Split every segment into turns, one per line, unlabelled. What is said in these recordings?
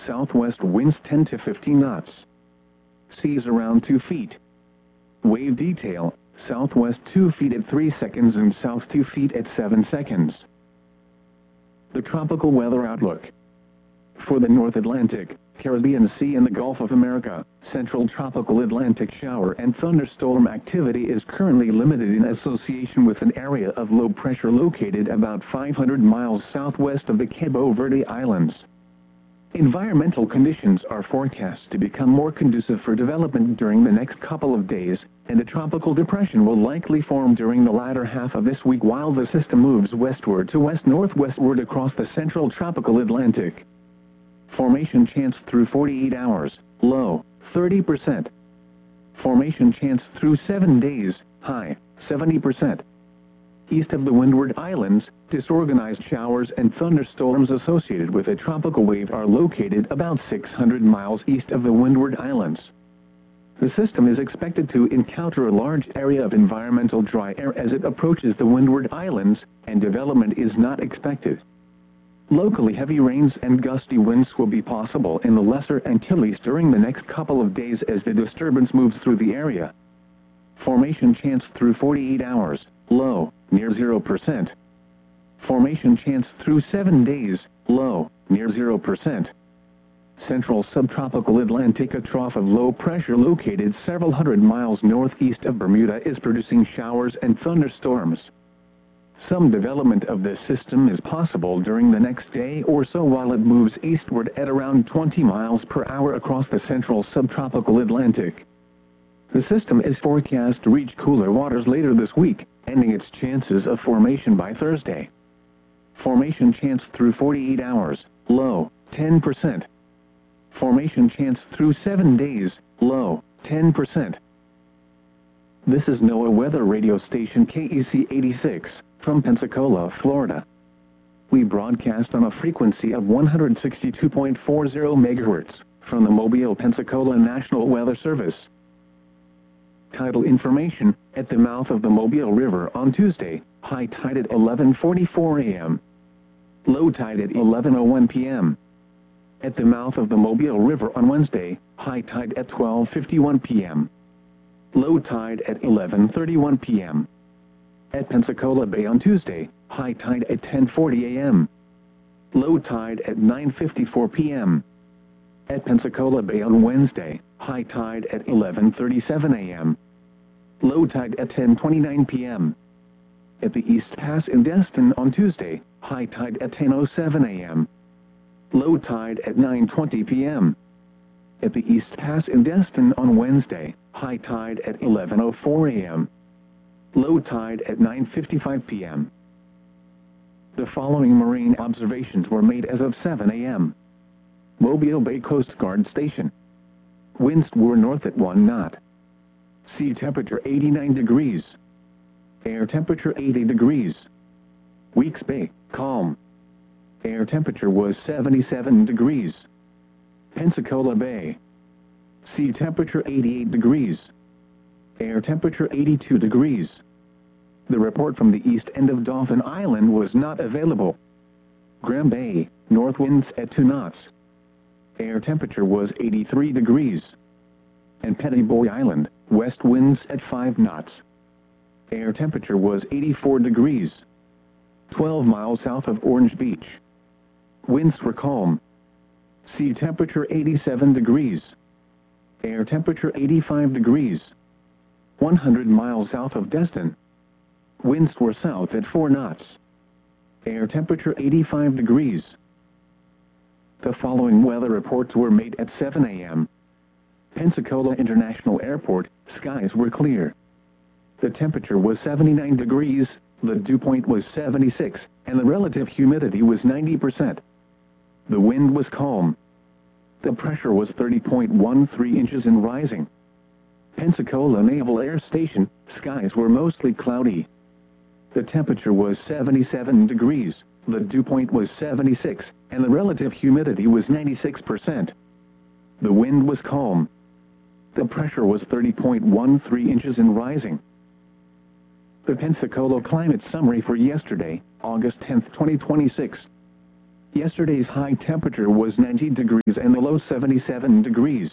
southwest winds 10 to 15 knots. Seas around 2 feet. Wave detail, southwest 2 feet at 3 seconds and south 2 feet at 7 seconds. The tropical weather outlook. For the North Atlantic, Caribbean Sea and the Gulf of America, central tropical Atlantic shower and thunderstorm activity is currently limited in association with an area of low pressure located about 500 miles southwest of the Cabo Verde Islands. Environmental conditions are forecast to become more conducive for development during the next couple of days, and a tropical depression will likely form during the latter half of this week while the system moves westward to west-northwestward across the central tropical Atlantic. Formation chance through 48 hours, low, 30%. Formation chance through 7 days, high, 70%. East of the Windward Islands, disorganized showers and thunderstorms associated with a tropical wave are located about 600 miles east of the Windward Islands. The system is expected to encounter a large area of environmental dry air as it approaches the Windward Islands, and development is not expected. Locally heavy rains and gusty winds will be possible in the Lesser Antilles during the next couple of days as the disturbance moves through the area. Formation chance through 48 hours, low, near 0%. Formation chance through 7 days, low, near 0%. Central subtropical Atlantic, a trough of low pressure located several hundred miles northeast of Bermuda, is producing showers and thunderstorms. Some development of this system is possible during the next day or so while it moves eastward at around 20 miles per hour across the central subtropical Atlantic. The system is forecast to reach cooler waters later this week, ending its chances of formation by Thursday. Formation chance through 48 hours, low, 10%. Formation chance through 7 days, low, 10%. This is NOAA weather radio station KEC 86, from Pensacola, Florida. We broadcast on a frequency of 162.40 MHz, from the Mobile, Pensacola National Weather Service. Tidal information: at the mouth of the Mobile River on Tuesday, high tide at 11:44 a.m. Low tide at 11:01 p.m. At the mouth of the Mobile River on Wednesday, high tide at 12:51 p.m. Low tide at 11:31 p.m. At Pensacola Bay on Tuesday, high tide at 10:40 a.m. Low tide at 9:54 p.m. At Pensacola Bay on Wednesday, high tide at 11:37 a.m. Low tide at 10:29 p.m. At the East Pass in Destin on Tuesday, high tide at 10:07 a.m. Low tide at 9:20 p.m. At the East Pass in Destin on Wednesday, high tide at 11:04 a.m. Low tide at 9:55 p.m. The following marine observations were made as of 7 a.m. Mobile Bay Coast Guard Station. Winds were north at 1 knot. Sea temperature 89 degrees. Air temperature 80 degrees. Weeks Bay, calm. Air temperature was 77 degrees. Pensacola Bay. Sea temperature 88 degrees. Air temperature 82 degrees. The report from the east end of Dauphin Island was not available. Graham Bay, north winds at 2 knots. Air temperature was 83 degrees. And Petty Boy Island, west winds at 5 knots. Air temperature was 84 degrees. 12 miles south of Orange Beach. Winds were calm. Sea temperature 87 degrees. Air temperature 85 degrees. 100 miles south of Destin. Winds were south at 4 knots. Air temperature 85 degrees. The following weather reports were made at 7 a.m. Pensacola International Airport, skies were clear. The temperature was 79 degrees, the dew point was 76, and the relative humidity was 90%. The wind was calm. The pressure was 30.13 inches and rising. Pensacola Naval Air Station, skies were mostly cloudy. The temperature was 77 degrees, the dew point was 76, and the relative humidity was 96%. The wind was calm. The pressure was 30.13 inches and rising. The Pensacola Climate Summary for yesterday, August 10, 2026. Yesterday's high temperature was 90 degrees and the low 77 degrees.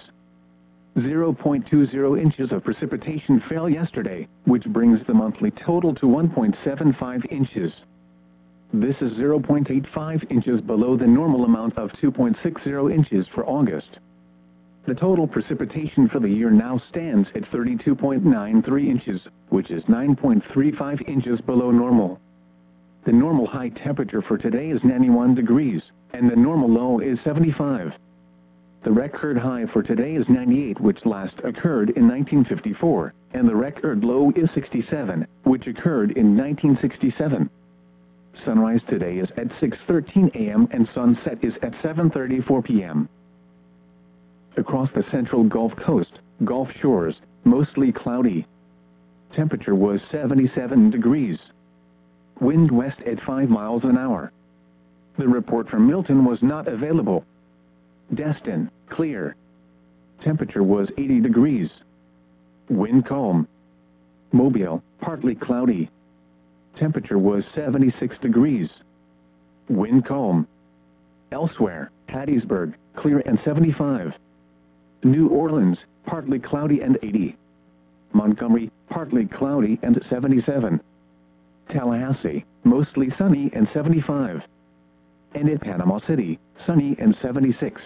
0.20 inches of precipitation fell yesterday, which brings the monthly total to 1.75 inches. This is 0.85 inches below the normal amount of 2.60 inches for August. The total precipitation for the year now stands at 32.93 inches, which is 9.35 inches below normal. The normal high temperature for today is 91 degrees, and the normal low is 75. The record high for today is 98, which last occurred in 1954, and the record low is 67, which occurred in 1967. Sunrise today is at 6:13 a.m. and sunset is at 7:34 p.m. Across the central Gulf Coast, Gulf shores, mostly cloudy. Temperature was 77 degrees. Wind west at 5 miles an hour. The report from Milton was not available. Destin, clear. Temperature was 80 degrees. Wind calm. Mobile, partly cloudy. Temperature was 76 degrees. Wind calm. Elsewhere, Hattiesburg, clear and 75. New Orleans, partly cloudy and 80. Montgomery, partly cloudy and 77. Tallahassee, mostly sunny and 75. And at Panama City, sunny and 76.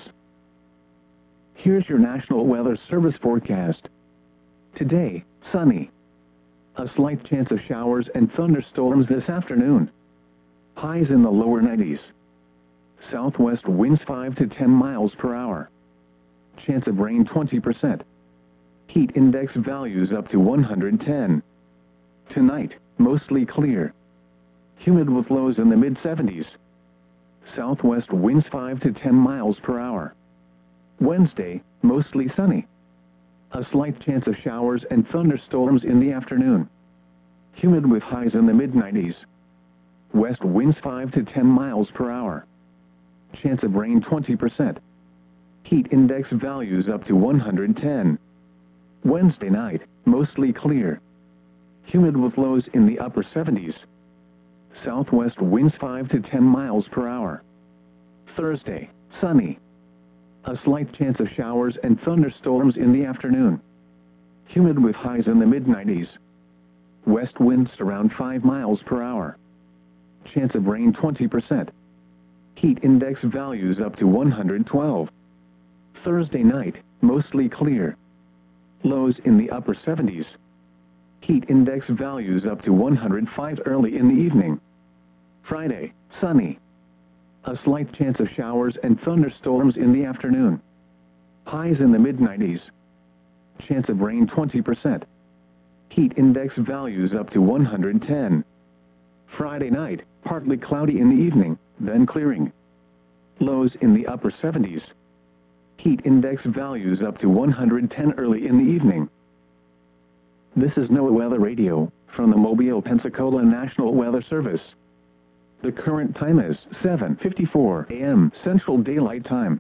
Here's your National Weather Service forecast. Today, sunny. A slight chance of showers and thunderstorms this afternoon. Highs in the lower 90s. Southwest winds 5 to 10 miles per hour. Chance of rain 20%. Heat index values up to 110. Tonight, mostly clear. Humid with lows in the mid-70s. Southwest winds 5 to 10 miles per hour. Wednesday, mostly sunny. A slight chance of showers and thunderstorms in the afternoon. Humid with highs in the mid-90s. West winds 5 to 10 miles per hour. Chance of rain 20%. Heat index values up to 110. Wednesday night, mostly clear. Humid with lows in the upper 70s. Southwest winds 5 to 10 miles per hour. Thursday, sunny. A slight chance of showers and thunderstorms in the afternoon. Humid with highs in the mid-90s. West winds around 5 miles per hour. Chance of rain 20%. Heat index values up to 112. Thursday night, mostly clear. Lows in the upper 70s. Heat index values up to 105 early in the evening. Friday, sunny. A slight chance of showers and thunderstorms in the afternoon. Highs in the mid-90s. Chance of rain 20%. Heat index values up to 110. Friday night, partly cloudy in the evening, then clearing. Lows in the upper 70s. Heat index values up to 110 early in the evening. This is NOAA Weather Radio, from the Mobile, Pensacola National Weather Service. The current time is 7:54 a.m. Central Daylight Time.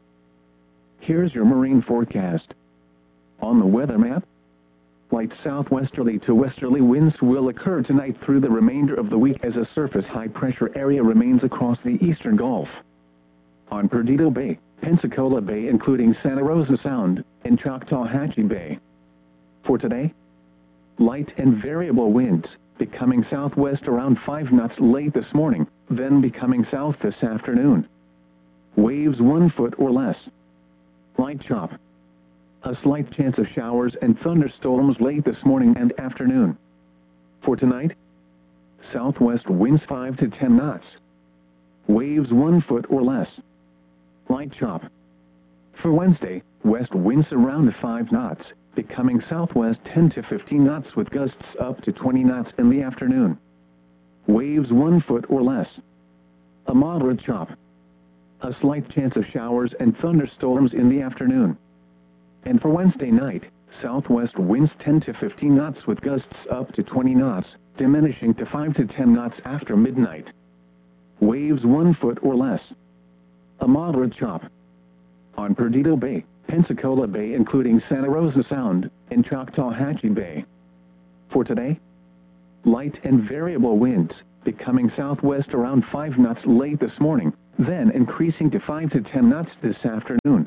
Here's your marine forecast. On the weather map, light southwesterly to westerly winds will occur tonight through the remainder of the week as a surface high-pressure area remains across the eastern Gulf. On Perdido Bay, Pensacola Bay including Santa Rosa Sound, and Choctawhatchee Bay. For today, light and variable winds, becoming southwest around 5 knots late this morning, then becoming south this afternoon. Waves 1 foot or less. Light chop. A slight chance of showers and thunderstorms late this morning and afternoon. For tonight, southwest winds 5 to 10 knots. Waves 1 foot or less. Light chop. For Wednesday, west winds around 5 knots, becoming southwest 10 to 15 knots with gusts up to 20 knots in the afternoon. Waves 1 foot or less. A moderate chop. A slight chance of showers and thunderstorms in the afternoon. And for Wednesday night, southwest winds 10 to 15 knots with gusts up to 20 knots, diminishing to 5 to 10 knots after midnight. Waves 1 foot or less. A moderate chop. On Perdido Bay, Pensacola Bay including Santa Rosa Sound, and Choctawhatchee Bay. For today, light and variable winds, becoming southwest around 5 knots late this morning, then increasing to 5 to 10 knots this afternoon.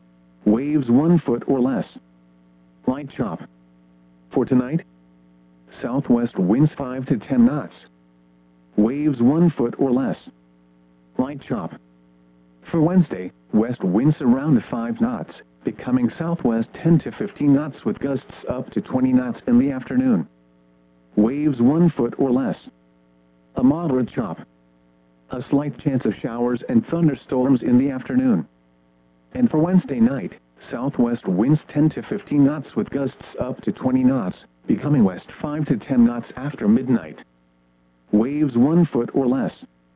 Waves 1 foot or less. Light chop. For tonight, southwest winds 5 to 10 knots. Waves 1 foot or less. Light chop. For Wednesday, west winds around 5 knots, becoming southwest 10 to 15 knots with gusts up to 20 knots in the afternoon. Waves 1 foot or less. A moderate chop. A slight chance of showers and thunderstorms in the afternoon. And for Wednesday night, southwest winds 10 to 15 knots with gusts up to 20 knots, becoming west 5 to 10 knots after midnight. Waves 1 foot or less.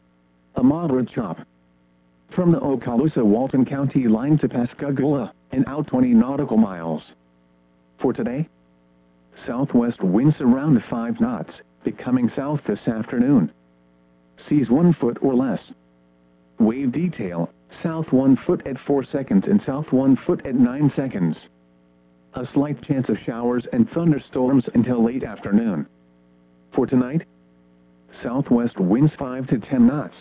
A moderate chop. From the Okaloosa-Walton County line to Pascagoula, and out 20 nautical miles. For today, southwest winds around 5 knots, becoming south this afternoon. Seas 1 foot or less. Wave detail, south 1 foot at 4 seconds and south 1 foot at 9 seconds. A slight chance of showers and thunderstorms until late afternoon. For tonight, southwest winds 5 to 10 knots.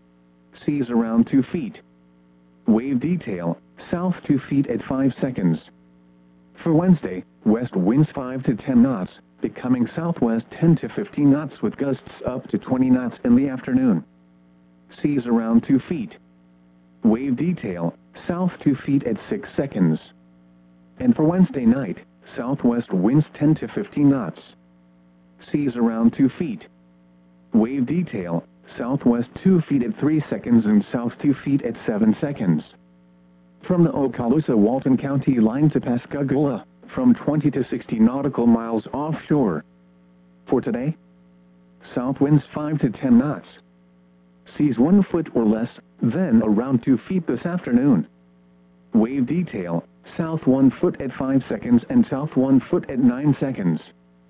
Seas around 2 feet. Wave detail, south 2 feet at 5 seconds. For Wednesday, west winds 5 to 10 knots, becoming southwest 10 to 15 knots with gusts up to 20 knots in the afternoon. Seas around 2 feet. Wave detail, south 2 feet at 6 seconds. And for Wednesday night, southwest winds 10 to 15 knots. Seas around 2 feet. Wave detail, southwest 2 feet at 3 seconds and south 2 feet at 7 seconds. From the Okaloosa-Walton County line to Pascagoula, from 20 to 60 nautical miles offshore. For today, south winds 5 to 10 knots. Seas 1 foot or less, then around 2 feet this afternoon. Wave detail, south 1 foot at 5 seconds and south 1 foot at 9 seconds.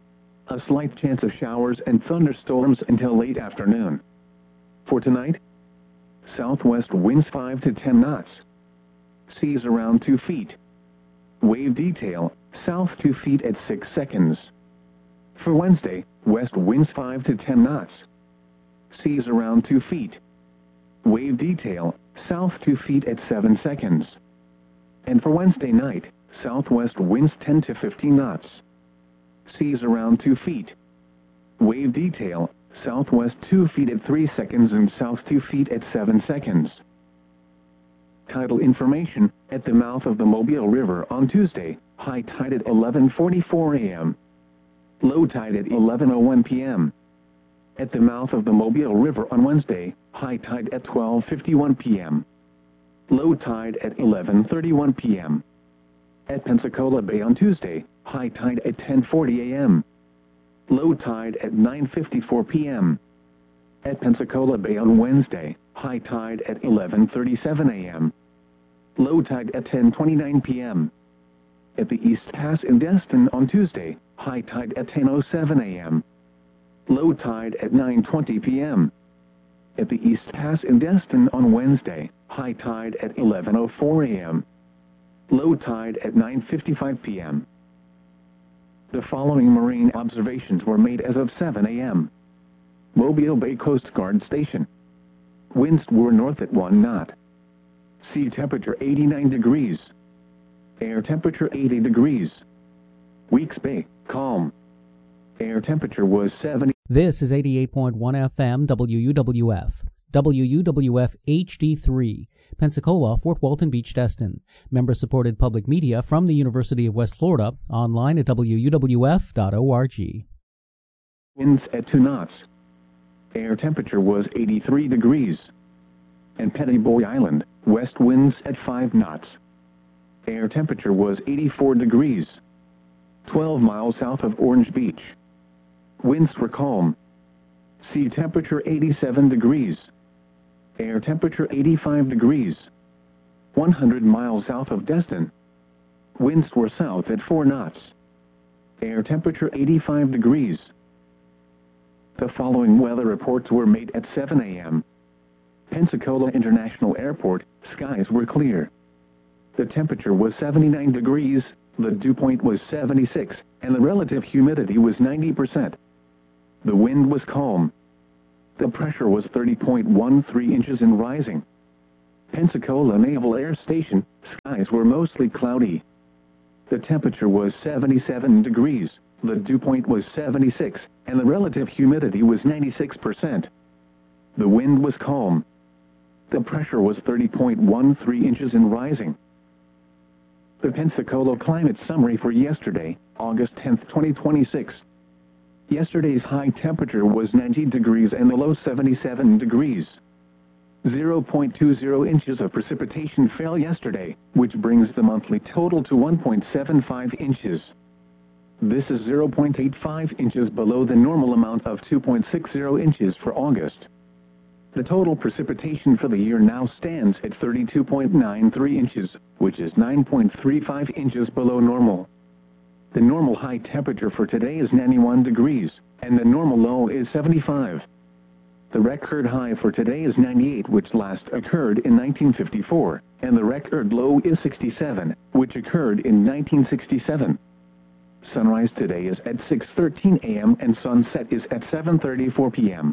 A slight chance of showers and thunderstorms until late afternoon. For tonight, southwest winds 5 to 10 knots. Seas around 2 feet. Wave detail, south 2 feet at 6 seconds. For Wednesday, west winds 5 to 10 knots. Seas around 2 feet. Wave detail, south 2 feet at 7 seconds. And for Wednesday night, southwest winds 10 to 15 knots. Seas around 2 feet. Wave detail, southwest 2 feet at 3 seconds and south 2 feet at 7 seconds. Tidal information, at the mouth of the Mobile River on Tuesday, high tide at 11:44 a.m. Low tide at 11:01 p.m. At the mouth of the Mobile River on Wednesday, high tide at 12:51 p.m. Low tide at 11:31 p.m. At Pensacola Bay on Tuesday, high tide at 10:40 a.m. Low tide at 9:54 p.m. At Pensacola Bay on Wednesday, high tide at 11:37 a.m. Low tide at 10:29 p.m. At the East Pass in Destin on Tuesday, high tide at 10:07 a.m. Low tide at 9:20 p.m. At the East Pass in Destin on Wednesday, high tide at 11:04 a.m. Low tide at 9:55 p.m. The following marine observations were made as of 7 a.m. Mobile Bay Coast Guard Station. Winds were north at 1 knot. Sea temperature 89 degrees. Air temperature 80 degrees. Weeks Bay, calm. Air temperature was 70.
This is 88.1 FM WUWF. WUWF HD3. Pensacola, Fort Walton Beach, Destin. Member-supported public media from the University of West Florida, online at wuwf.org.
Winds at 2 knots. Air temperature was 83 degrees. And Petty Boy Island, west winds at 5 knots. Air temperature was 84 degrees. 12 miles south of Orange Beach. Winds were calm. Sea temperature 87 degrees. Air temperature 85 degrees. 100 miles south of Destin. Winds were south at 4 knots. Air temperature 85 degrees. The following weather reports were made at 7 a.m. Pensacola International Airport, skies were clear. The temperature was 79 degrees, the dew point was 76, and the relative humidity was 90%. The wind was calm. The pressure was 30.13 inches and rising. Pensacola Naval Air Station, skies were mostly cloudy. The temperature was 77 degrees, the dew point was 76, and the relative humidity was 96%. The wind was calm. The pressure was 30.13 inches and rising. The Pensacola climate summary for yesterday, August 10, 2026. Yesterday's high temperature was 90 degrees and the low 77 degrees. 0.20 inches of precipitation fell yesterday, which brings the monthly total to 1.75 inches. This is 0.85 inches below the normal amount of 2.60 inches for August. The total precipitation for the year now stands at 32.93 inches, which is 9.35 inches below normal. The normal high temperature for today is 91 degrees, and the normal low is 75. The record high for today is 98, which last occurred in 1954, and the record low is 67, which occurred in 1967. Sunrise today is at 6:13 a.m. and sunset is at 7:34 p.m.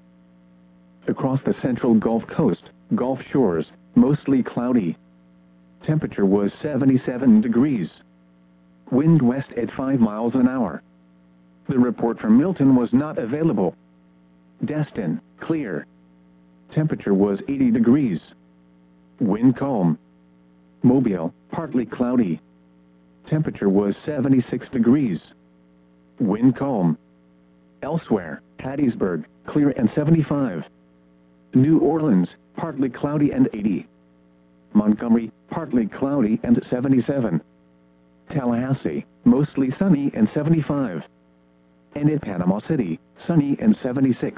Across the central Gulf Coast, Gulf shores, mostly cloudy. Temperature was 77 degrees. Wind west at 5 miles an hour. The report from Milton was not available. Destin, clear. Temperature was 80 degrees. Wind calm. Mobile, partly cloudy. Temperature was 76 degrees. Wind calm. Elsewhere, Hattiesburg, clear and 75. New Orleans, partly cloudy and 80. Montgomery, partly cloudy and 77. Tallahassee, mostly sunny and 75. And in Panama City, sunny and 76.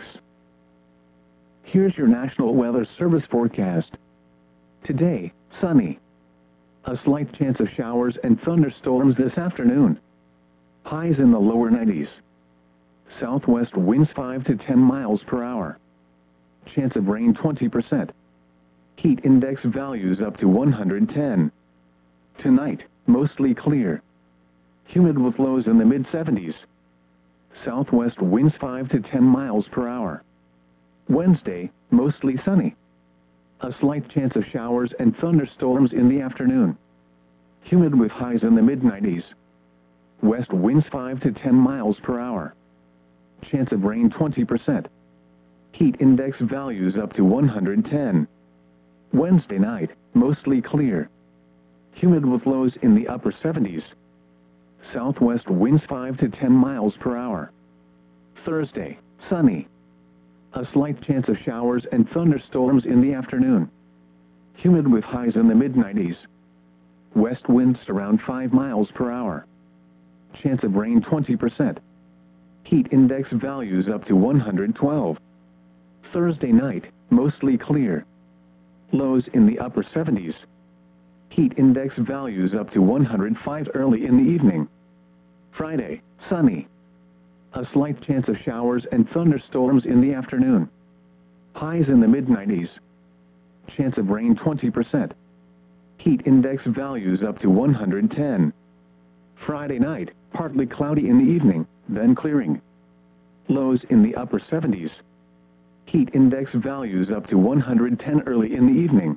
Here's your National Weather Service forecast. Today, sunny. A slight chance of showers and thunderstorms this afternoon. Highs in the lower 90s. Southwest winds 5 to 10 miles per hour. Chance of rain 20%. Heat index values up to 110. Tonight, mostly clear. Humid with lows in the mid-70s. Southwest winds 5 to 10 miles per hour. Wednesday, mostly sunny. A slight chance of showers and thunderstorms in the afternoon. Humid with highs in the mid-90s. West winds 5 to 10 miles per hour. Chance of rain 20%. Heat index values up to 110. Wednesday night, mostly clear. Humid with lows in the upper 70s. Southwest winds 5 to 10 miles per hour. Thursday, sunny. A slight chance of showers and thunderstorms in the afternoon. Humid with highs in the mid-90s. West winds around 5 miles per hour. Chance of rain 20%. Heat index values up to 112. Thursday night, mostly clear. Lows in the upper 70s. Heat index values up to 105 early in the evening. Friday, sunny. A slight chance of showers and thunderstorms in the afternoon. Highs in the mid-90s. Chance of rain 20%. Heat index values up to 110. Friday night, partly cloudy in the evening, then clearing. Lows in the upper 70s. Heat index values up to 110 early in the evening.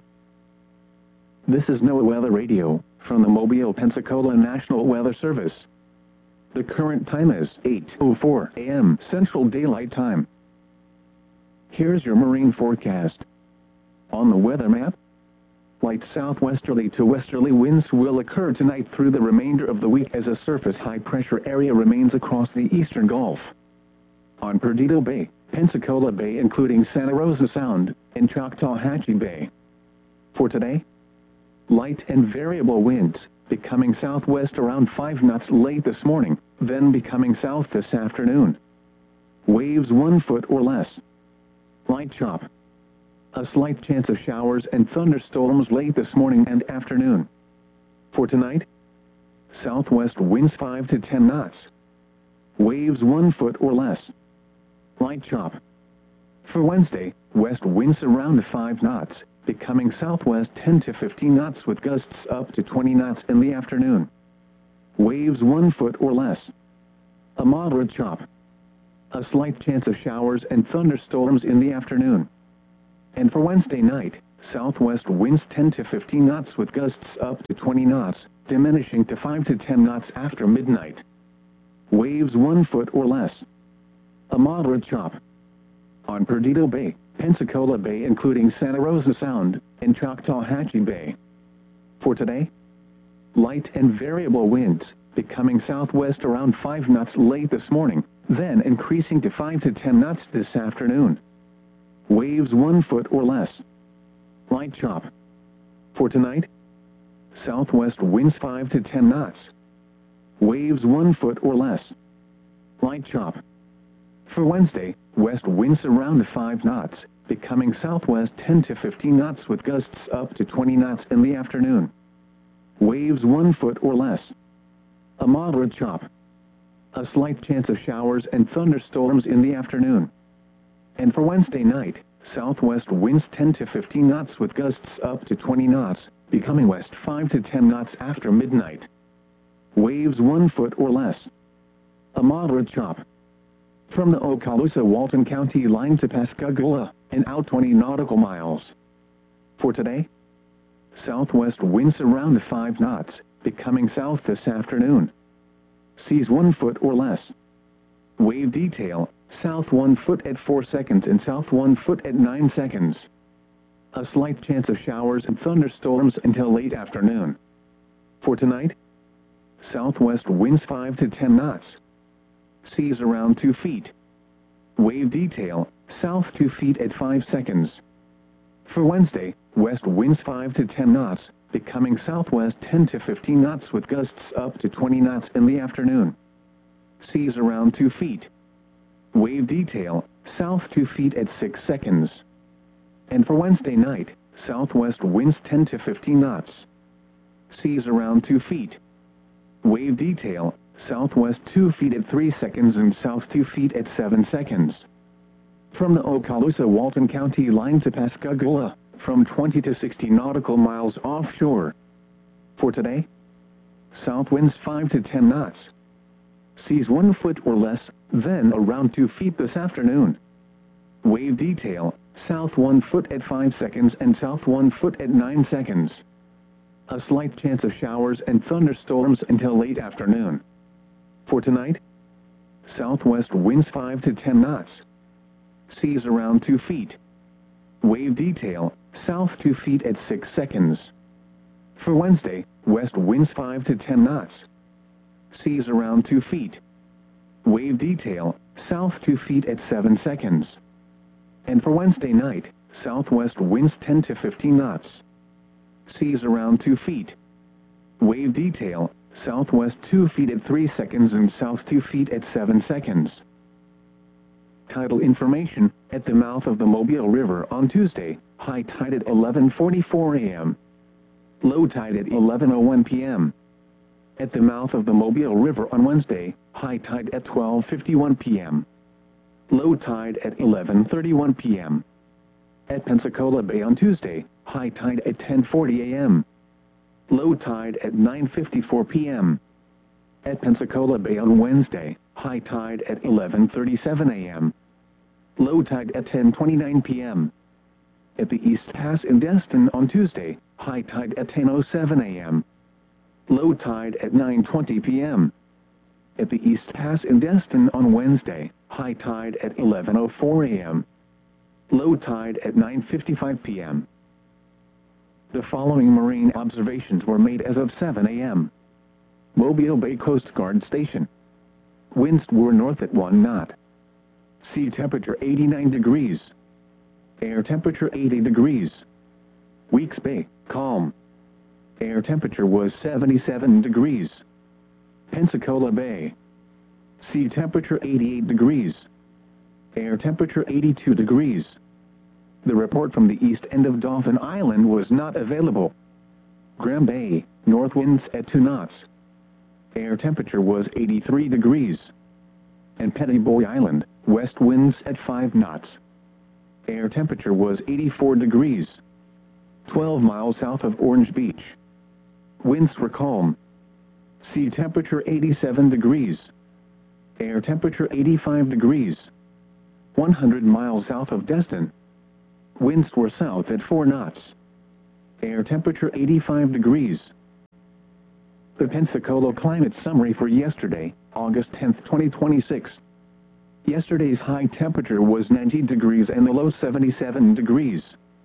This is NOAA Weather Radio, from the Mobile, Pensacola National Weather Service. The current time is 8:04 a.m. Central Daylight Time. Here's your marine forecast. On the weather map, light southwesterly to westerly winds will occur tonight through the remainder of the week as a surface high-pressure area remains across the eastern Gulf. On Perdido Bay, Pensacola Bay including Santa Rosa Sound, and Choctawhatchee Bay. For today, light and variable winds, becoming southwest around 5 knots late this morning, then becoming south this afternoon. Waves 1 foot or less. Light chop. A slight chance of showers and thunderstorms late this morning and afternoon. For tonight, southwest winds 5 to 10 knots. Waves 1 foot or less. Light chop. For Wednesday, west winds around 5 knots, becoming southwest 10 to 15 knots with gusts up to 20 knots in the afternoon. Waves 1 foot or less. A moderate chop. A slight chance of showers and thunderstorms in the afternoon. And for Wednesday night, Southwest winds 10 to 15 knots with gusts up to 20 knots, diminishing to 5 to 10 knots after midnight. Waves 1 foot or less. A moderate chop. On Perdido Bay, Pensacola Bay including Santa Rosa Sound, and Choctawhatchee Bay. For today, light and variable winds, becoming southwest around 5 knots late this morning, then increasing to 5 to 10 knots this afternoon. Waves 1 foot or less. Light chop. For tonight, southwest winds 5 to 10 knots. Waves 1 foot or less. Light chop. For Wednesday, west winds around 5 knots, becoming southwest 10 to 15 knots with gusts up to 20 knots in the afternoon. Waves 1 foot or less. A moderate chop. A slight chance of showers and thunderstorms in the afternoon. And for Wednesday night, southwest winds 10 to 15 knots with gusts up to 20 knots, becoming west 5 to 10 knots after midnight. Waves 1 foot or less. A moderate chop. From the Okaloosa-Walton County line to Pascagoula, and out 20 nautical miles. For today, southwest winds around 5 knots, becoming south this afternoon. Seas 1 foot or less. Wave detail, south 1 foot at 4 seconds and south 1 foot at 9 seconds. A slight chance of showers and thunderstorms until late afternoon. For tonight, southwest winds 5 to 10 knots. Seas around 2 feet. Wave detail, south 2 feet at 5 seconds. For Wednesday, west winds 5 to 10 knots, becoming southwest 10 to 15 knots with gusts up to 20 knots in the afternoon. Seas around 2 feet. Wave detail, south 2 feet at 6 seconds. And for Wednesday night, southwest winds 10 to 15 knots. Seas around 2 feet. Wave detail, southwest 2 feet at 3 seconds and south 2 feet at 7 seconds. From the Okaloosa-Walton County line to Pascagoula, from 20 to 60 nautical miles offshore. For today, south winds 5 to 10 knots. Seas 1 foot or less, then around 2 feet this afternoon. Wave detail, south 1 foot at 5 seconds and south 1 foot at 9 seconds. A slight chance of showers and thunderstorms until late afternoon. For tonight, southwest winds 5 to 10 knots. Seas around 2 feet. Wave detail, south 2 feet at 6 seconds. For Wednesday, west winds 5 to 10 knots. Seas around 2 feet. Wave detail, south 2 feet at 7 seconds. And for Wednesday night, southwest winds 10 to 15 knots. Seas around 2 feet. Wave detail, southwest 2 feet at 3 seconds and south 2 feet at 7 seconds. Tidal information, at the mouth of the Mobile River on Tuesday, high tide at 11:44 a.m. Low tide at 11:01 p.m. At the mouth of the Mobile River on Wednesday, high tide at 12:51 p.m. Low tide at 11:31 p.m. At Pensacola Bay on Tuesday, high tide at 10:40 a.m. Low tide at 9:54 p.m. At Pensacola Bay on Wednesday, high tide at 11:37 a.m. Low tide at 10:29 p.m. At the East Pass in Destin on Tuesday, high tide at 10:07 a.m. Low tide at 9:20 p.m. At the East Pass in Destin on Wednesday, high tide at 11:04 a.m. Low tide at 9:55 p.m. The following marine observations were made as of 7 a.m. Mobile Bay Coast Guard Station. Winds were north at 1 knot. Sea temperature 89 degrees. Air temperature 80 degrees. Weeks Bay, calm. Air temperature was 77 degrees. Pensacola Bay. Sea temperature 88 degrees. Air temperature 82 degrees. The report from the east end of Dauphin Island was not available. Graham Bay, north winds at 2 knots. Air temperature was 83 degrees. And Petty Boy Island, west winds at 5 knots. Air temperature was 84 degrees. 12 miles south of Orange Beach. Winds were calm. Sea temperature 87 degrees. Air temperature 85 degrees. 100 miles south of Destin. Winds were south at 4 knots. Air temperature 85 degrees. The Pensacola climate summary for yesterday, August 10, 2026. Yesterday's high temperature was 90 degrees and the low 77 degrees.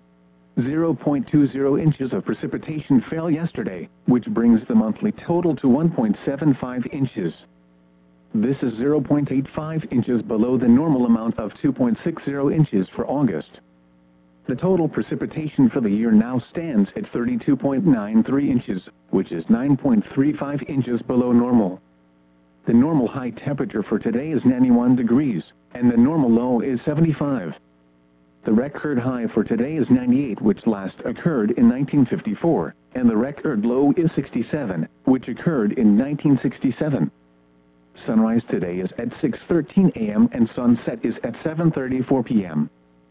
0.20 inches of precipitation fell yesterday, which brings the monthly total to 1.75 inches. This is 0.85 inches below the normal amount of 2.60 inches for August. The total precipitation for the year now stands at 32.93 inches, which is 9.35 inches below normal. The normal high temperature for today is 91 degrees, and the normal low is 75. The record high for today is 98, which last occurred in 1954, and the record low is 67, which occurred in 1967. Sunrise today is at 6:13 a.m. and sunset is at 7:34 p.m.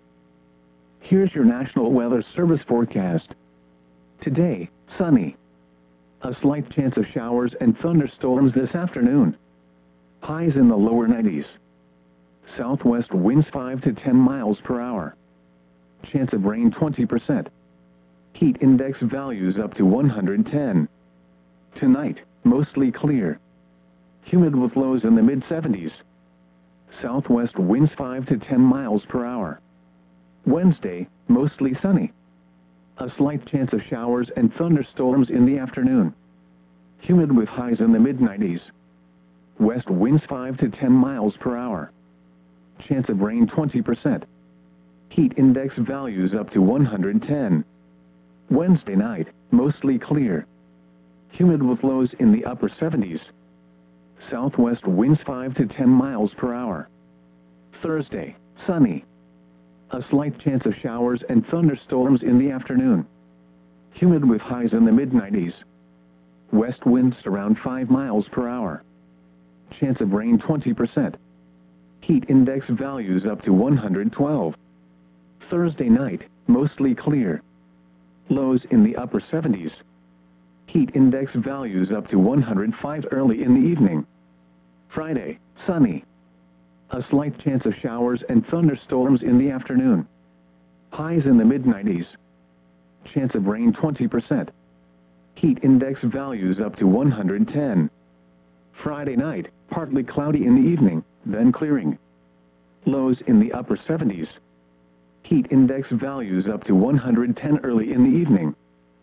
Here's your National Weather Service forecast. Today, sunny. A slight chance of showers and thunderstorms this afternoon. Highs in the lower 90s. Southwest winds 5 to 10 miles per hour. Chance of rain 20%. Heat index values up to 110. Tonight, mostly clear. Humid with lows in the mid-70s. Southwest winds 5 to 10 miles per hour. Wednesday, mostly sunny. A slight chance of showers and thunderstorms in the afternoon. Humid with highs in the mid-90s. West winds 5 to 10 miles per hour. Chance of rain 20%. Heat index values up to 110. Wednesday night, mostly clear. Humid with lows in the upper 70s. Southwest winds 5 to 10 miles per hour. Thursday, sunny. A slight chance of showers and thunderstorms in the afternoon. Humid with highs in the mid-90s. West winds around 5 miles per hour. Chance of rain 20%. Heat index values up to 112. Thursday night, mostly clear. Lows in the upper 70s. Heat index values up to 105 early in the evening. Friday, sunny. A slight chance of showers and thunderstorms in the afternoon. Highs in the mid-90s. Chance of rain 20%. Heat index values up to 110. Friday night, partly cloudy in the evening, then clearing. Lows in the upper 70s. Heat index values up to 110 early in the evening.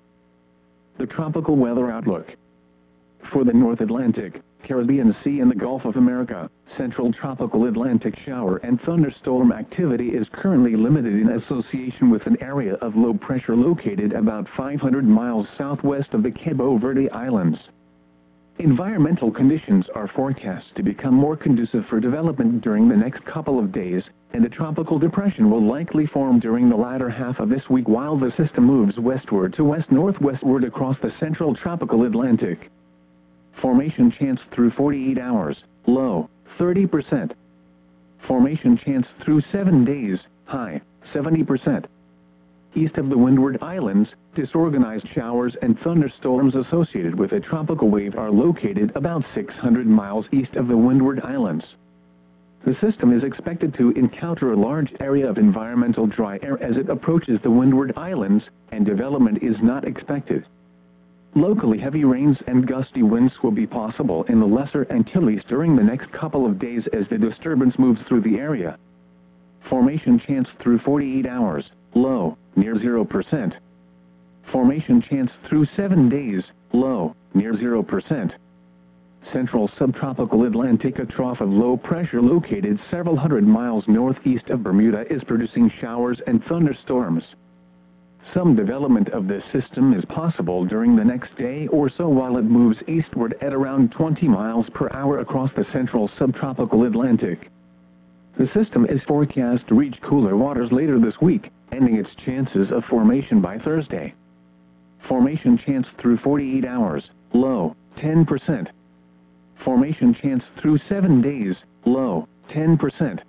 The tropical weather outlook. For the North Atlantic, Caribbean Sea and the Gulf of America, central tropical Atlantic shower and thunderstorm activity is currently limited in association with an area of low pressure located about 500 miles southwest of the Cabo Verde Islands. Environmental conditions are forecast to become more conducive for development during the next couple of days, and a tropical depression will likely form during the latter half of this week while the system moves westward to west-northwestward across the central tropical Atlantic. Formation chance through 48 hours, low, 30%. Formation chance through 7 days, high, 70%. East of the Windward Islands, disorganized showers and thunderstorms associated with a tropical wave are located about 600 miles east of the Windward Islands. The system is expected to encounter a large area of environmental dry air as it approaches the Windward Islands, and development is not expected. Locally heavy rains and gusty winds will be possible in the Lesser Antilles during the next couple of days as the disturbance moves through the area. Formation chance through 48 hours, low, near 0%. Formation chance through 7 days, low, near 0%. Central subtropical Atlantic, a trough of low pressure located several hundred miles northeast of Bermuda, is producing showers and thunderstorms. Some development of this system is possible during the next day or so while it moves eastward at around 20 miles per hour across the central subtropical Atlantic. The system is forecast to reach cooler waters later this week, ending its chances of formation by Thursday. Formation chance through 48 hours, low, 10%. Formation chance through 7 days, low, 10%.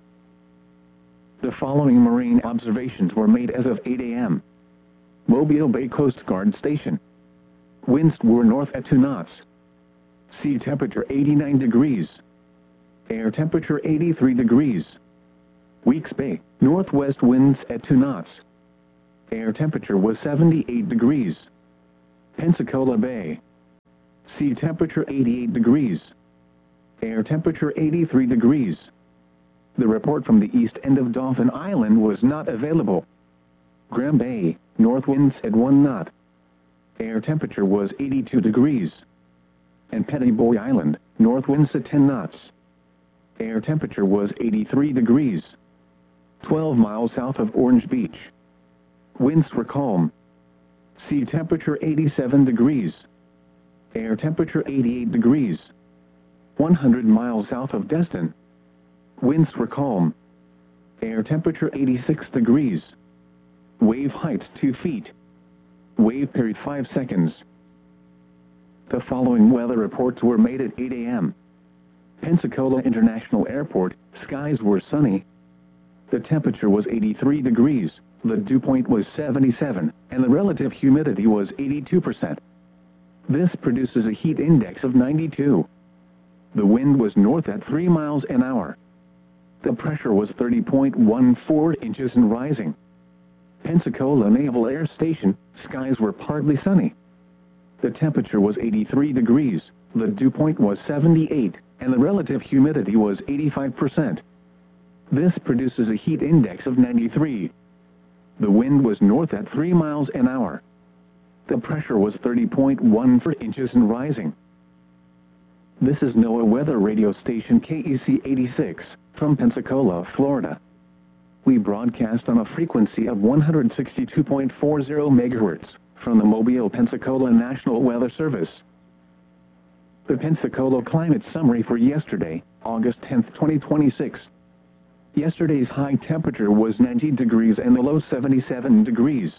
The following marine observations were made as of 8 a.m. Mobile Bay Coast Guard Station. Winds were north at 2 knots. Sea temperature 89 degrees. Air temperature 83 degrees. Weeks Bay, northwest winds at 2 knots. Air temperature was 78 degrees. Pensacola Bay. Sea temperature 88 degrees. Air temperature 83 degrees. The report from the east end of Dauphin Island was not available. Graham Bay, north winds at 1 knot. Air temperature was 82 degrees. And Pettiboy Island, north winds at 10 knots. Air temperature was 83 degrees. 12 miles south of Orange Beach. Winds were calm. Sea temperature 87 degrees. Air temperature 88 degrees. 100 miles south of Destin. Winds were calm. Air temperature 86 degrees. Wave height 2 feet. Wave period 5 seconds. The following weather reports were made at 8 a.m. Pensacola International Airport, skies were sunny. The temperature was 83 degrees, the dew point was 77, and the relative humidity was 82%. This produces a heat index of 92. The wind was north at 3 miles an hour. The pressure was 30.14 inches and rising. Pensacola Naval Air Station, skies were partly sunny. The temperature was 83 degrees, the dew point was 78, and the relative humidity was 85%. This produces a heat index of 93. The wind was north at 3 miles an hour. The pressure was 30.14 inches and rising. This is NOAA Weather Radio Station KEC 86, from Pensacola, Florida. We broadcast on a frequency of 162.40 megahertz from the Mobile, Pensacola National Weather Service. The Pensacola Climate Summary for yesterday, August 10, 2026. Yesterday's high temperature was 90 degrees and the low 77 degrees.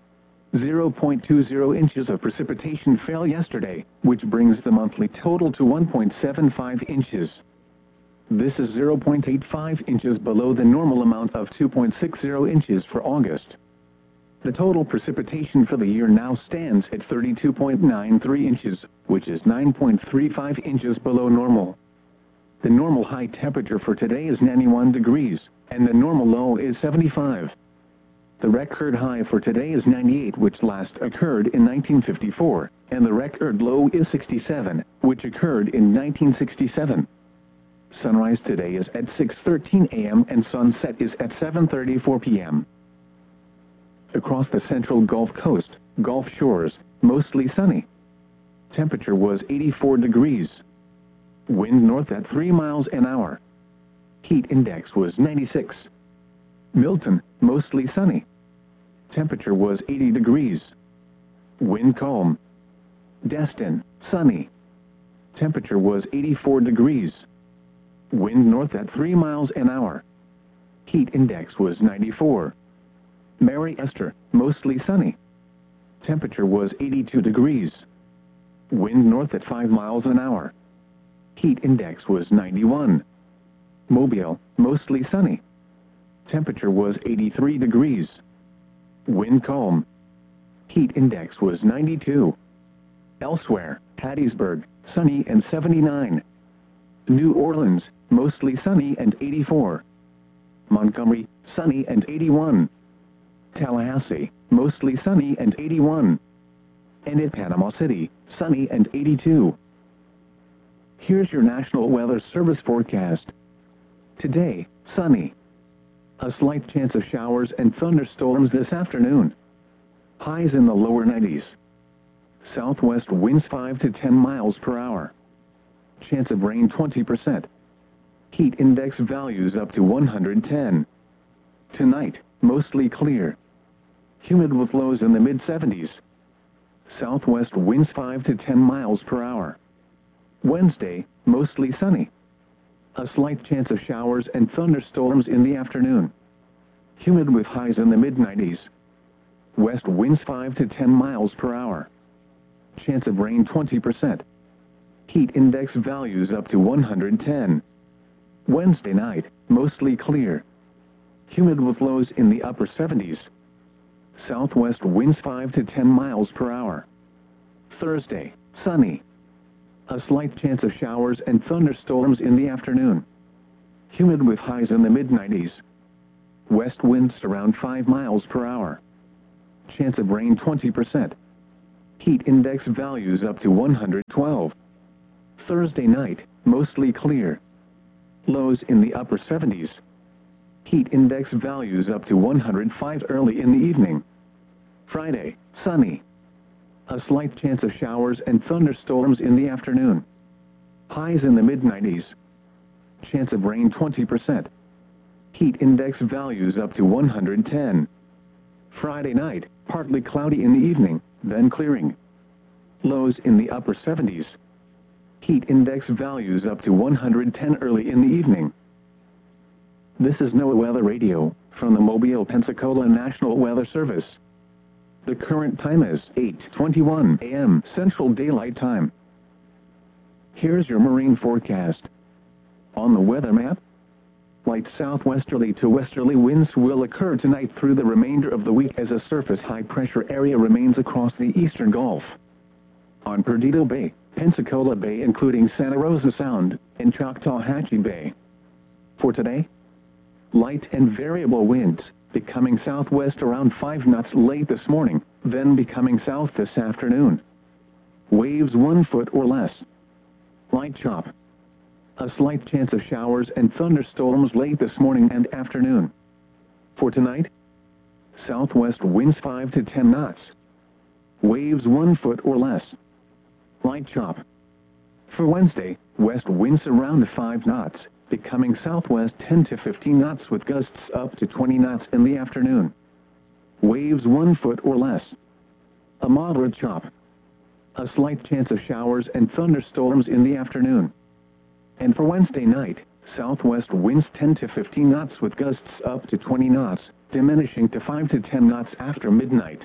0.20 inches of precipitation fell yesterday, which brings the monthly total to 1.75 inches. This is 0.85 inches below the normal amount of 2.60 inches for August. The total precipitation for the year now stands at 32.93 inches, which is 9.35 inches below normal. The normal high temperature for today is 91 degrees, and the normal low is 75. The record high for today is 98, which last occurred in 1954, and the record low is 67, which occurred in 1967. Sunrise today is at 6:13 a.m. and sunset is at 7:34 p.m. Across the central Gulf Coast, Gulf shores, mostly sunny. Temperature was 84 degrees. Wind north at 3 miles an hour. Heat index was 96. Milton, mostly sunny. Temperature was 80 degrees. Wind calm. Destin, sunny. Temperature was 84 degrees. Wind north at 3 miles an hour. Heat index was 94. Mary Esther, mostly sunny. Temperature was 82 degrees. Wind north at 5 miles an hour. Heat index was 91. Mobile, mostly sunny. Temperature was 83 degrees. Wind calm. Heat index was 92. Elsewhere, Hattiesburg, sunny and 79. New Orleans, mostly sunny and 84. Montgomery, sunny and 81. Tallahassee, mostly sunny and 81. And at Panama City, sunny and 82. Here's your National Weather Service forecast. Today, sunny. A slight chance of showers and thunderstorms this afternoon. Highs in the lower 90s. Southwest winds 5 to 10 miles per hour. Chance of rain 20%. Heat index values up to 110. Tonight, mostly clear. Humid with lows in the mid-70s. Southwest winds 5 to 10 miles per hour. Wednesday, mostly sunny. A slight chance of showers and thunderstorms in the afternoon. Humid with highs in the mid-90s. West winds 5 to 10 miles per hour. Chance of rain 20%. Heat index values up to 110. Wednesday night, mostly clear. Humid with lows in the upper 70s. Southwest winds 5 to 10 miles per hour. Thursday, sunny. A slight chance of showers and thunderstorms in the afternoon. Humid with highs in the mid-90s. West winds around 5 miles per hour. chance of rain 20%. Heat index values up to 112. Thursday night, mostly clear. Lows in the upper 70s. Heat index values up to 105 early in the evening. Friday, sunny. A slight chance of showers and thunderstorms in the afternoon. Highs in the mid-90s. Chance of rain 20%. Heat index values up to 110. Friday night, partly cloudy in the evening, then clearing. Lows in the upper 70s. Heat index values up to 110 early in the evening. This is NOAA Weather Radio, from the Mobile, Pensacola National Weather Service. The current time is 8:21 a.m. Central Daylight Time. Here's your marine forecast. On the weather map, light southwesterly to westerly winds will occur tonight through the remainder of the week as a surface high-pressure area remains across the eastern Gulf. On Perdido Bay, Pensacola Bay including Santa Rosa Sound, and Choctawhatchee Bay. For today, light and variable winds, becoming southwest around 5 knots late this morning, then becoming south this afternoon. Waves 1 foot or less. Light chop. A slight chance of showers and thunderstorms late this morning and afternoon. For tonight, southwest winds 5 to 10 knots. Waves 1 foot or less. Light chop. For Wednesday, west winds around 5 knots, becoming southwest 10 to 15 knots with gusts up to 20 knots in the afternoon. Waves 1 foot or less. A moderate chop. A slight chance of showers and thunderstorms in the afternoon. And for Wednesday night, southwest winds 10 to 15 knots with gusts up to 20 knots, diminishing to 5 to 10 knots after midnight.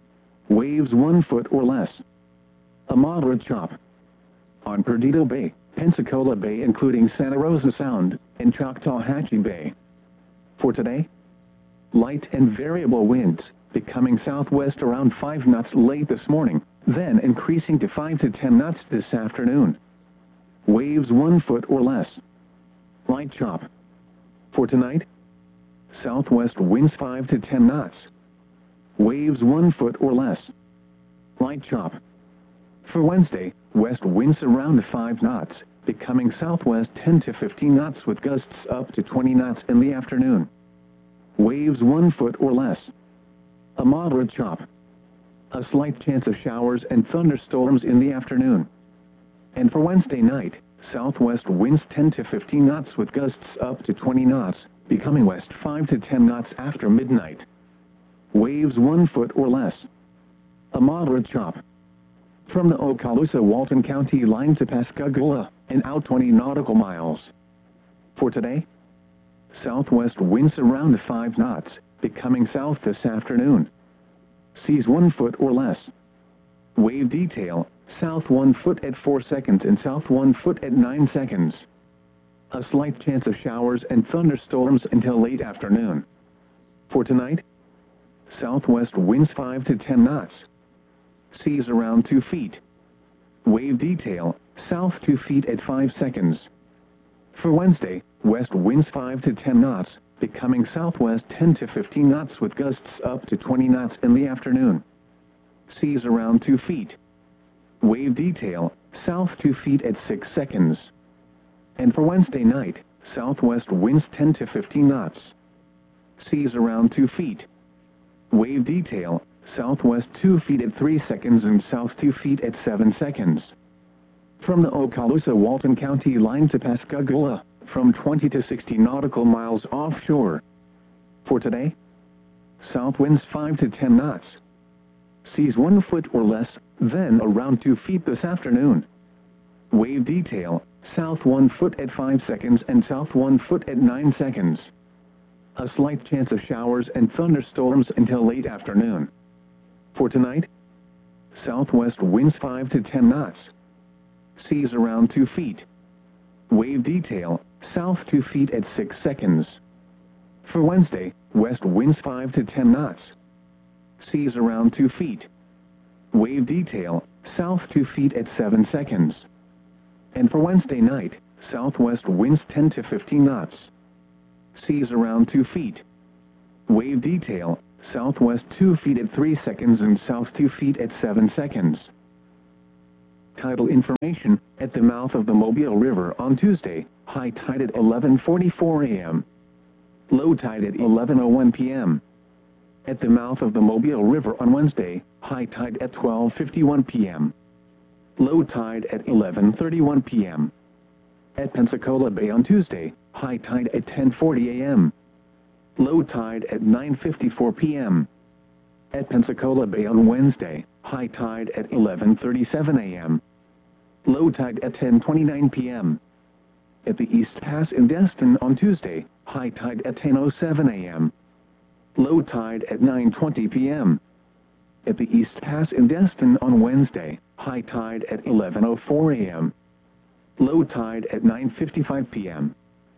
Waves 1 foot or less. A moderate chop. On Perdido Bay, Pensacola Bay including Santa Rosa Sound, and Choctawhatchee Bay. For today, light and variable winds, becoming southwest around 5 knots late this morning, then increasing to 5 to 10 knots this afternoon. Waves 1 foot or less. Light chop. For tonight, southwest winds 5 to 10 knots. Waves 1 foot or less. Light chop. For Wednesday, west winds around 5 knots, becoming southwest 10 to 15 knots with gusts up to 20 knots in the afternoon. Waves 1 foot or less. A moderate chop. A slight chance of showers and thunderstorms in the afternoon. And for Wednesday night, southwest winds 10 to 15 knots with gusts up to 20 knots, becoming west 5 to 10 knots after midnight. Waves 1 foot or less. A moderate chop. From the Okaloosa-Walton County line to Pascagoula, and out 20 nautical miles. For today, southwest winds around 5 knots, becoming south this afternoon. Seas 1 foot or less. Wave detail, south 1 foot at 4 seconds and south 1 foot at 9 seconds. A slight chance of showers and thunderstorms until late afternoon. For tonight, southwest winds 5 to 10 knots. Seas around 2 feet. Wave detail, south 2 feet at 5 seconds. For Wednesday, west winds 5 to 10 knots, becoming southwest 10 to 15 knots with gusts up to 20 knots in the afternoon. Seas around 2 feet. Wave detail, south 2 feet at 6 seconds. And for Wednesday night, southwest winds 10 to 15 knots. Seas around 2 feet. Wave detail, southwest 2 feet at 3 seconds and south 2 feet at 7 seconds. From the Okaloosa-Walton County line to Pascagoula, from 20 to 60 nautical miles offshore. For today, south winds 5 to 10 knots. Seas 1 foot or less, then around 2 feet this afternoon. Wave detail, south 1 foot at 5 seconds and south 1 foot at 9 seconds. A slight chance of showers and thunderstorms until late afternoon. For tonight, southwest winds 5 to 10 knots. Seas around 2 feet. Wave detail, south 2 feet at 6 seconds. For Wednesday, west winds 5 to 10 knots. Seas around 2 feet. Wave detail, south 2 feet at 7 seconds. And for Wednesday night, southwest winds 10 to 15 knots. Seas around 2 feet. Wave detail, southwest 2 feet at 3 seconds and south 2 feet at 7 seconds. Tidal information, at the mouth of the Mobile River on Tuesday, high tide at 11:44 a.m. Low tide at 11:01 p.m. At the mouth of the Mobile River on Wednesday, high tide at 12:51 p.m. Low tide at 11:31 p.m. At Pensacola Bay on Tuesday, high tide at 10:40 a.m. Low tide at 9:54 p.m. At Pensacola Bay on Wednesday, high tide at 11:37 a.m. Low tide at 10:29 p.m. At the East Pass in Destin on Tuesday, high tide at 10:07 a.m. Low tide at 9:20 p.m. At the East Pass in Destin on Wednesday, high tide at 11:04 a.m. Low tide at 9:55 p.m.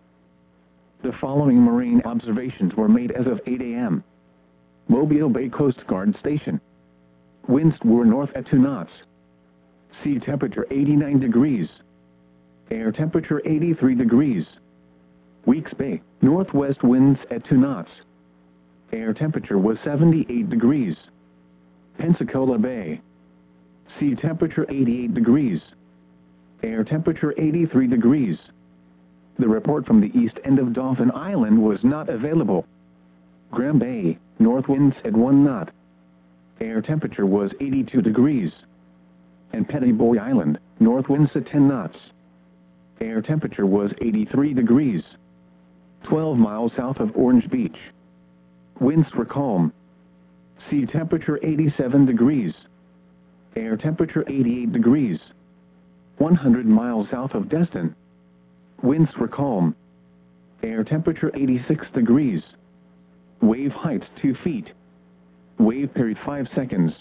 The following marine observations were made as of 8 a.m. Mobile Bay Coast Guard Station. Winds were north at 2 knots. Sea temperature 89 degrees. Air temperature 83 degrees. Weeks Bay, northwest winds at 2 knots. Air temperature was 78 degrees. Pensacola Bay. Sea temperature 88 degrees. Air temperature 83 degrees. The report from the east end of Dauphin Island was not available. Graham Bay, north winds at 1 knot. Air temperature was 82 degrees. And Petty Boy Island, north winds at 10 knots. Air temperature was 83 degrees. 12 miles south of Orange Beach. Winds were calm. Sea temperature 87 degrees. Air temperature 88 degrees. 100 miles south of Destin. Winds were calm. Air temperature 86 degrees. Wave height 2 feet. Wave period 5 seconds.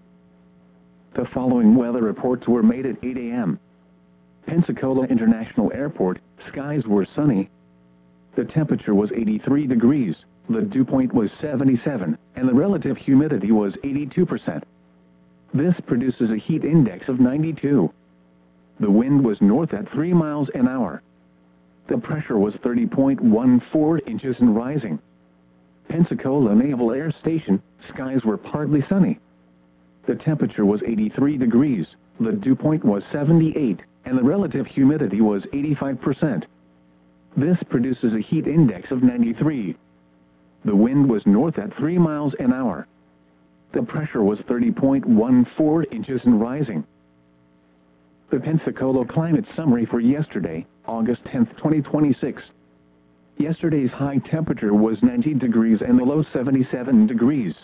The following weather reports were made at 8 a.m. Pensacola International Airport, skies were sunny. The temperature was 83 degrees, the dew point was 77, and the relative humidity was 82%. This produces a heat index of 92. The wind was north at 3 miles an hour. The pressure was 30.14 inches and rising. Pensacola Naval Air Station, skies were partly sunny. The temperature was 83 degrees, the dew point was 78, and the relative humidity was 85%. This produces a heat index of 93. The wind was north at 3 miles an hour. The pressure was 30.14 inches and rising. The Pensacola climate summary for yesterday, August 10, 2026. Yesterday's high temperature was 90 degrees and the low 77 degrees.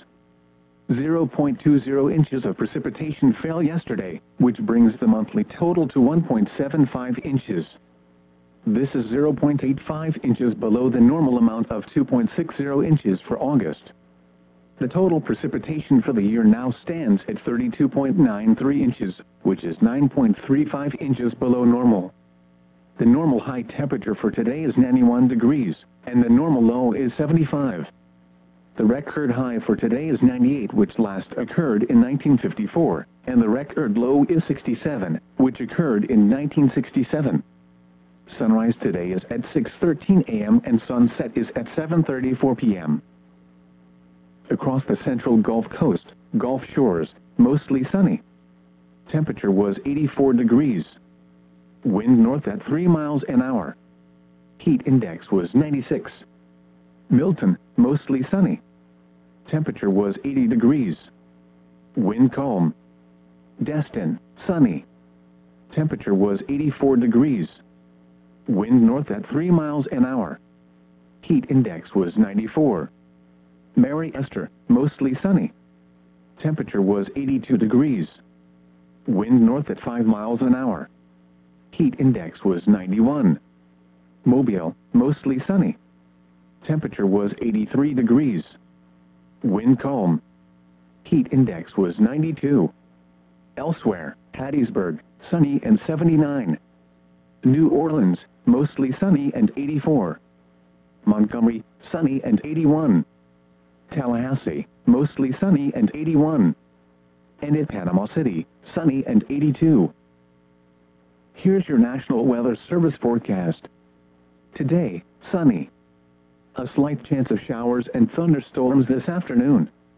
0.20 inches of precipitation fell yesterday, which brings the monthly total to 1.75 inches. This is 0.85 inches below the normal amount of 2.60 inches for August. The total precipitation for the year now stands at 32.93 inches, which is 9.35 inches below normal. The normal high temperature for today is 91 degrees, and the normal low is 75. The record high for today is 98, which last occurred in 1954, and the record low is 67, which occurred in 1967. Sunrise today is at 6:13 a.m. and sunset is at 7:34 p.m. Across the central Gulf Coast, Gulf shores, mostly sunny. Temperature was 84 degrees. Wind north at 3 miles an hour. Heat index was 96. Milton, mostly sunny. Temperature was 80 degrees. Wind calm. Destin, sunny. Temperature was 84 degrees. Wind north at 3 miles an hour. Heat index was 94. Mary Esther, mostly sunny. Temperature was 82 degrees. Wind north at 5 miles an hour. Heat index was 91. Mobile, mostly sunny. Temperature was 83 degrees. Wind calm. Heat index was 92. Elsewhere, Hattiesburg, sunny and 79. New Orleans, mostly sunny and 84. Montgomery, sunny and 81. Tallahassee, mostly sunny and 81. And in Panama City, sunny and 82. Here's your National Weather Service forecast. Today, sunny. A slight chance of showers and thunderstorms this afternoon.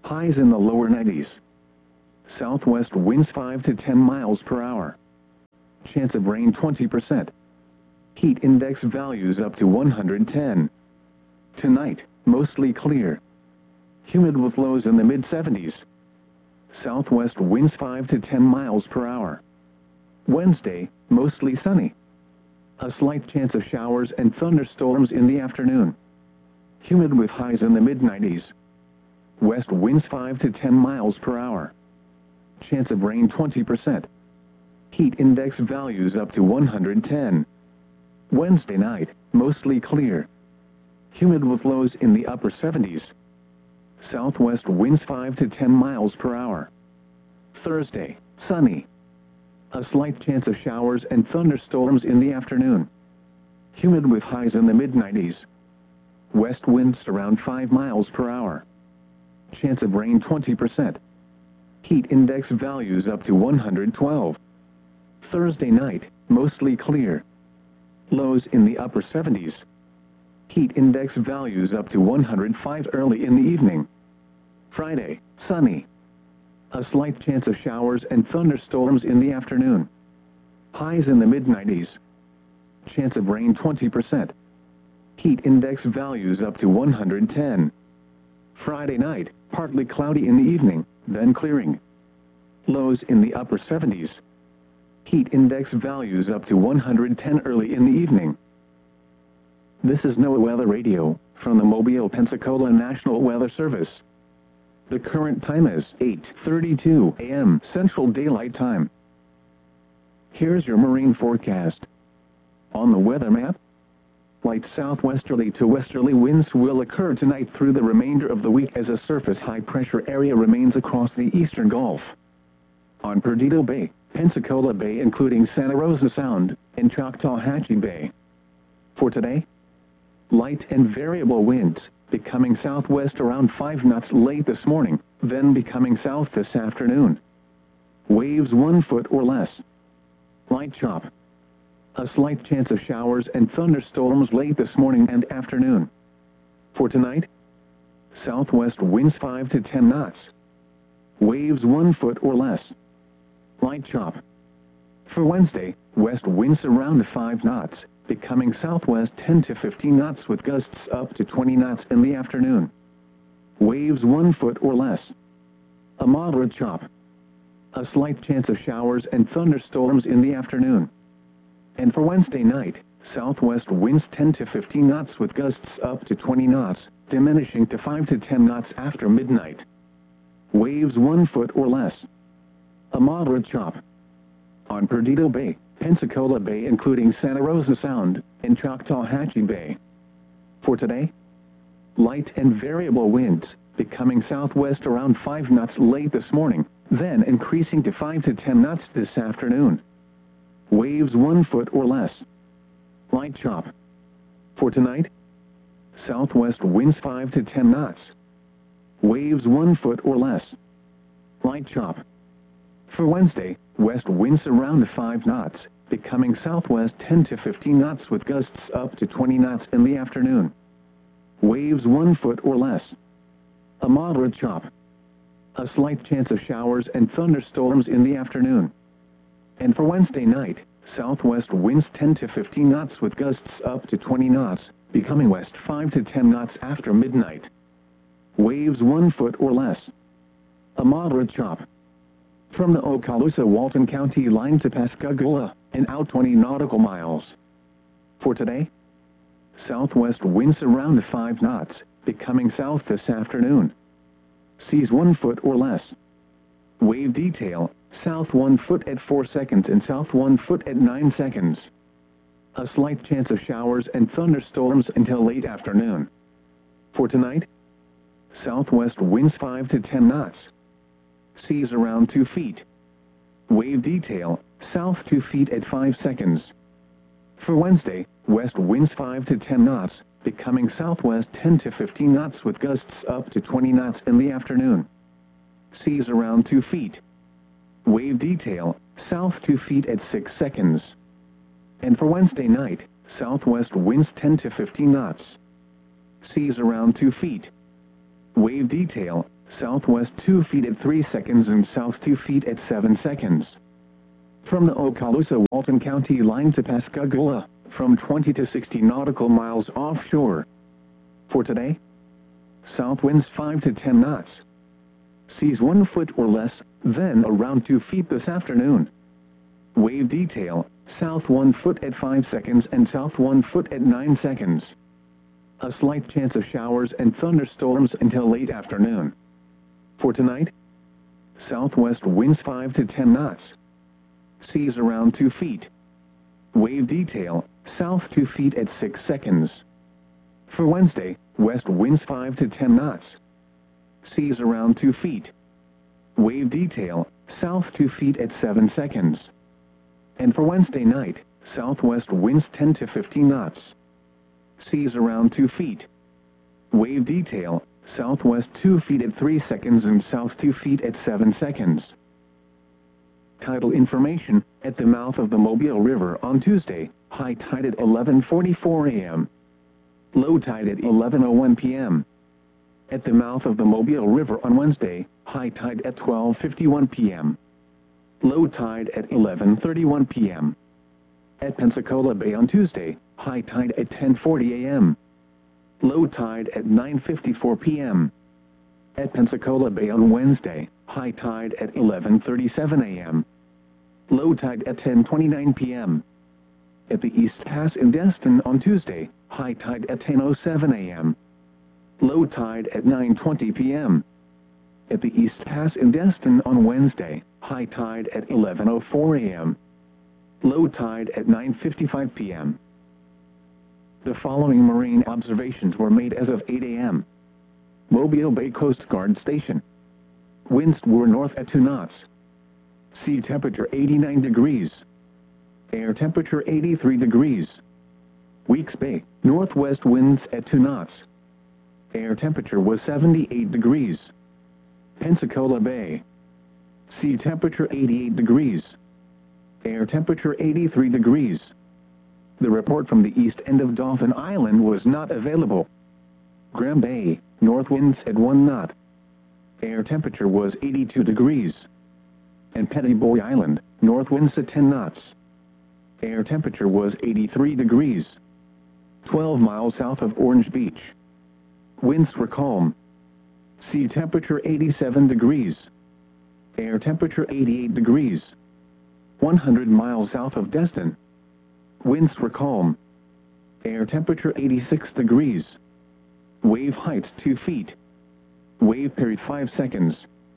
Highs in the lower 90s. Southwest winds 5 to 10 miles per hour. Chance of rain 20%. Heat index values up to 110. Tonight, mostly clear. Humid with lows in the mid-70s. Southwest winds 5 to 10 miles per hour. Wednesday, mostly sunny. A slight chance of showers and thunderstorms in the afternoon. Humid with highs in the mid-90s. West winds 5 to 10 miles per hour. Chance of rain 20%. Heat index values up to 110. Wednesday night, mostly clear. Humid with lows in the upper 70s. Southwest winds 5 to 10 miles per hour. Thursday, sunny. A slight chance of showers and thunderstorms in the afternoon. Humid with highs in the mid-90s. West winds around 5 miles per hour. Chance of rain 20%. Heat index values up to 112. Thursday night, mostly clear. Lows in the upper 70s. Heat index values up to 105 early in the evening. Friday, sunny. A slight chance of showers and thunderstorms in the afternoon. Highs in the mid-90s. Chance of rain 20%. Heat index values up to 110. Friday night, partly cloudy in the evening, then clearing. Lows in the upper 70s. Heat index values up to 110 early in the evening. This is NOAA Weather Radio, from the Mobile, Pensacola National Weather Service. The current time is 8:32 a.m. Central Daylight Time. Here's your marine forecast. On the weather map, light southwesterly to westerly winds will occur tonight through the remainder of the week as a surface high-pressure area remains across the eastern Gulf. On Perdido Bay, Pensacola Bay including Santa Rosa Sound, and Choctawhatchee Bay. For today, light and variable winds, becoming southwest around 5 knots late this morning, then becoming south this afternoon. Waves 1 foot or less. Light chop. A slight chance of showers and thunderstorms late this morning and afternoon. For tonight, southwest winds 5 to 10 knots. Waves 1 foot or less. Light chop. For Wednesday, west winds around 5 knots, becoming southwest 10 to 15 knots with gusts up to 20 knots in the afternoon. Waves 1 foot or less. A moderate chop. A slight chance of showers and thunderstorms in the afternoon. And for Wednesday night, southwest winds 10 to 15 knots with gusts up to 20 knots, diminishing to 5 to 10 knots after midnight. Waves 1 foot or less. A moderate chop. On Perdido Bay, Pensacola Bay including Santa Rosa Sound, and Choctawhatchee Bay. For today, light and variable winds, becoming southwest around 5 knots late this morning, then increasing to 5 to 10 knots this afternoon. Waves 1 foot or less. Light chop. For tonight, southwest winds 5 to 10 knots. Waves 1 foot or less. Light chop. For Wednesday, west winds around 5 knots, becoming southwest 10 to 15 knots with gusts up to 20 knots in the afternoon. Waves 1 foot or less. A moderate chop. A slight chance of showers and thunderstorms in the afternoon. And for Wednesday night, southwest winds 10 to 15 knots with gusts up to 20 knots, becoming west 5 to 10 knots after midnight. Waves 1 foot or less. A moderate chop. From the Okaloosa-Walton County line to Pascagoula, and out 20 nautical miles. For today, southwest winds around 5 knots, becoming south this afternoon. Seas 1 foot or less. Wave detail, south 1 foot at 4 seconds and south 1 foot at 9 seconds. A slight chance of showers and thunderstorms until late afternoon. For tonight, southwest winds 5 to 10 knots. Seas around 2 feet. Wave detail, south 2 feet at 5 seconds. For Wednesday, west winds 5 to 10 knots, becoming southwest 10 to 15 knots with gusts up to 20 knots in the afternoon. Seas around 2 feet. Wave detail, south 2 feet at 6 seconds. And for Wednesday night, southwest winds 10 to 15 knots. Seas around 2 feet. Wave detail, southwest 2 feet at 3 seconds and south 2 feet at 7 seconds. From the Okaloosa-Walton County line to Pascagoula, from 20 to 60 nautical miles offshore. For today, south winds 5 to 10 knots. Seas 1 foot or less, then around 2 feet this afternoon. Wave detail, south 1 foot at 5 seconds and south 1 foot at 9 seconds. A slight chance of showers and thunderstorms until late afternoon. For tonight, southwest winds 5 to 10 knots. Seas around 2 feet. Wave detail, south 2 feet at 6 seconds. For Wednesday, west winds 5 to 10 knots. Seas around 2 feet. Wave detail, south 2 feet at 7 seconds. And for Wednesday night, southwest winds 10 to 15 knots. Seas around 2 feet. Wave detail, southwest 2 feet at 3 seconds and south 2 feet at 7 seconds. Tidal information, at the mouth of the Mobile River on Tuesday, high tide at 11:44 a.m. Low tide at 11:01 p.m. At the mouth of the Mobile River on Wednesday, high tide at 12:51 p.m. Low tide at 11:31 p.m. At Pensacola Bay on Tuesday, high tide at 10:40 a.m. Low tide at 9:54 p.m. At Pensacola Bay on Wednesday, high tide at 11:37 a.m. Low tide at 10:29 p.m. At the East Pass in Destin on Tuesday, high tide at 10:07 a.m. Low tide at 9:20 p.m. At the East Pass in Destin on Wednesday, high tide at 11:04 a.m. Low tide at 9:55 p.m. The following marine observations were made as of 8 a.m. Mobile Bay Coast Guard Station. Winds were north at 2 knots. Sea temperature 89 degrees. Air temperature 83 degrees. Weeks Bay, northwest winds at 2 knots. Air temperature was 78 degrees. Pensacola Bay. Sea temperature 88 degrees. Air temperature 83 degrees. The report from the east end of Dauphin Island was not available. Graham Bay, north winds at 1 knot. Air temperature was 82 degrees. And Petty Boy Island, north winds at 10 knots. Air temperature was 83 degrees. 12 miles south of Orange Beach. Winds were calm. Sea temperature 87 degrees. Air temperature 88 degrees. 100 miles south of Destin. Winds were calm. Air temperature 86 degrees. Wave height 2 feet. Wave period 5 seconds.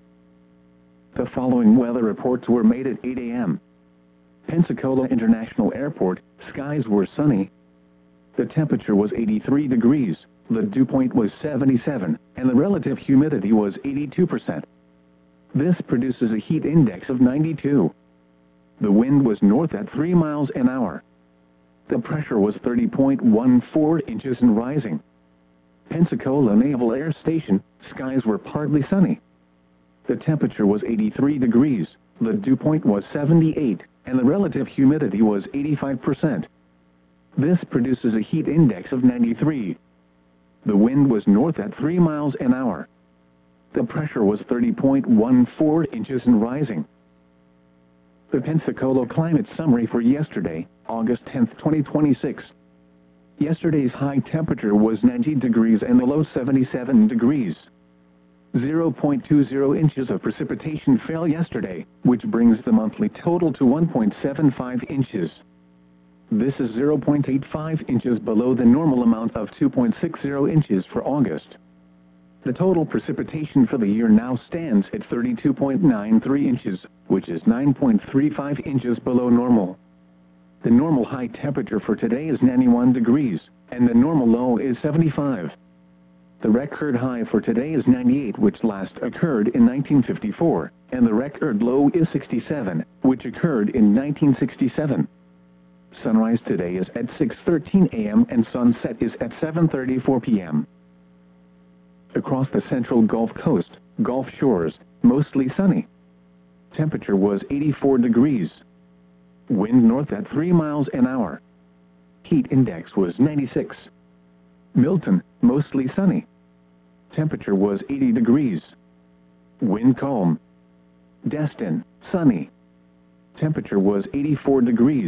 The following weather reports were made at 8 a.m. Pensacola International Airport, skies were sunny. The temperature was 83 degrees, the dew point was 77, and the relative humidity was 82%. This produces a heat index of 92. The wind was north at 3 miles an hour. The pressure was 30.14 inches and rising. Pensacola Naval Air Station, skies were partly sunny. The temperature was 83 degrees, the dew point was 78, and the relative humidity was 85%. This produces a heat index of 93. The wind was north at 3 miles an hour. The pressure was 30.14 inches and rising. The Pensacola climate summary for yesterday, August 10, 2026. Yesterday's high temperature was 90 degrees and the low 77 degrees. 0.20 inches of precipitation fell yesterday, which brings the monthly total to 1.75 inches. This is 0.85 inches below the normal amount of 2.60 inches for August. The total precipitation for the year now stands at 32.93 inches, which is 9.35 inches below normal. The normal high temperature for today is 91 degrees, and the normal low is 75. The record high for today is 98, which last occurred in 1954, and the record low is 67, which occurred in 1967. Sunrise today is at 6:13 a.m. and sunset is at 7:34 p.m. Across the central Gulf Coast, Gulf shores, mostly sunny. Temperature was 84 degrees. Wind north at 3 miles an hour. Heat index was 96. Milton, mostly sunny. Temperature was 80 degrees. Wind calm. Destin, sunny. Temperature was 84 degrees.